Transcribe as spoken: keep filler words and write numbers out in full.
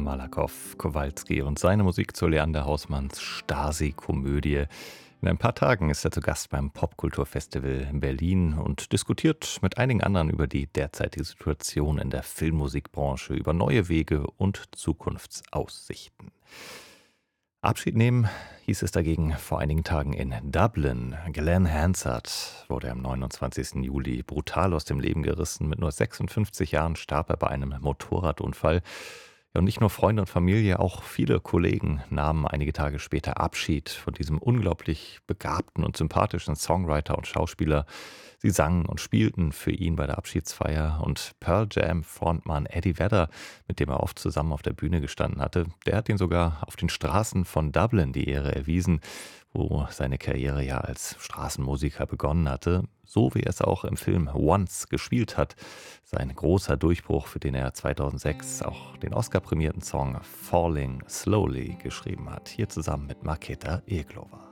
Malakoff, Kowalski und seine Musik zu Leander Hausmanns Stasi-Komödie. In ein paar Tagen ist er zu Gast beim Popkulturfestival in Berlin und diskutiert mit einigen anderen über die derzeitige Situation in der Filmmusikbranche, über neue Wege und Zukunftsaussichten. Abschied nehmen hieß es dagegen vor einigen Tagen in Dublin. Glenn Hansard wurde am neunundzwanzigsten Juli brutal aus dem Leben gerissen. Mit nur sechsundfünfzig Jahren starb er bei einem Motorradunfall. Ja, und nicht nur Freunde und Familie, auch viele Kollegen nahmen einige Tage später Abschied von diesem unglaublich begabten und sympathischen Songwriter und Schauspieler. Sie sangen und spielten für ihn bei der Abschiedsfeier, und Pearl Jam Frontmann Eddie Vedder, mit dem er oft zusammen auf der Bühne gestanden hatte, der hat ihn sogar auf den Straßen von Dublin die Ehre erwiesen, wo seine Karriere ja als Straßenmusiker begonnen hatte, so wie er es auch im Film Once gespielt hat. Sein großer Durchbruch, für den er zweitausendsechs auch den Oscar-prämierten Song Falling Slowly geschrieben hat, hier zusammen mit Markéta Irglová.